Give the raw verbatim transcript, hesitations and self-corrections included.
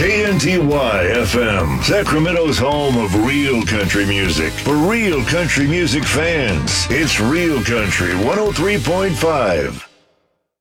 K N T Y F M, Sacramento's home of real country music. For real country music fans, it's Real Country one oh three point five.